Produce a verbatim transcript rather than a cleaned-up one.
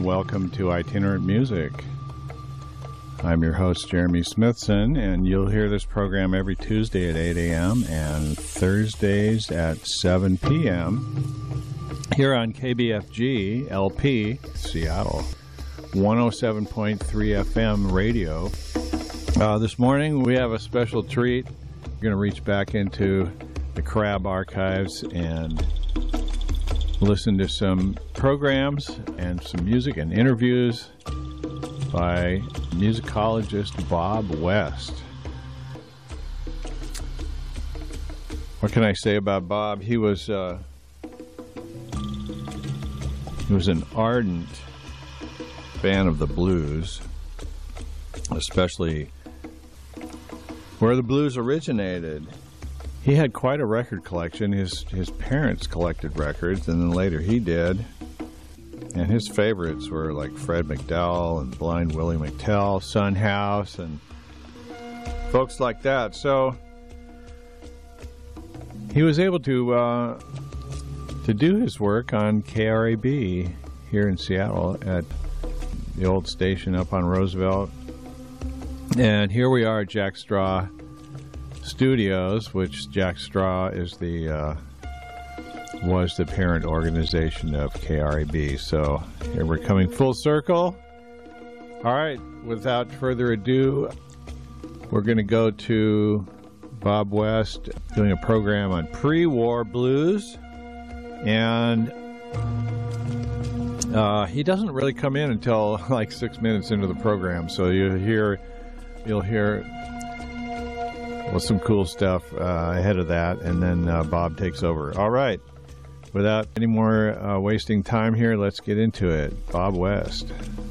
welcome to Itinerant Music. I'm your host, Jeremy Smithson, and you'll hear this program every Tuesday at eight a.m. and Thursdays at seven p.m. here on K B F G L P, Seattle, one oh seven point three F M radio. Uh, this morning, we have a special treat. We're going to reach back into the Crab archives and listen to some programs and some music and interviews by musicologist Bob West. What can I say about Bob? He was uh, he was an ardent fan of the blues, especially where the blues originated. He had quite a record collection. His his parents collected records, and then later he did. And his favorites were like Fred McDowell and Blind Willie McTell, Son House, and folks like that. So he was able to uh, to do his work on K R A B here in Seattle at the old station up on Roosevelt. And here we are at Jack Straw Studios, which Jack Straw is the uh, was the parent organization of K R A B. So here we're coming full circle. All right, without further ado, we're going to go to Bob West doing a program on pre-war blues, and uh, he doesn't really come in until like six minutes into the program. So you hear, you'll hear. Well, some cool stuff uh, ahead of that, and then uh, Bob takes over. All right. Without any more uh, wasting time here, let's get into it. Bob West.